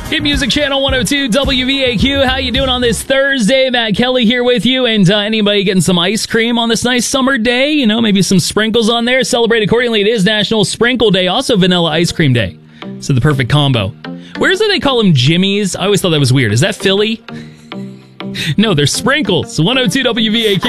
Hit Music Channel 102 WVAQ. How you doing on this Thursday? Matt Kelly here with you. And anybody getting some ice cream on this nice summer day? You know, maybe some sprinkles on there. Celebrate accordingly. It is National Sprinkle Day, also Vanilla Ice Cream Day. So the perfect combo. Where is it they call them Jimmy's? I always thought that was weird. Is that Philly? No, they're sprinkles. 102 WVAQ.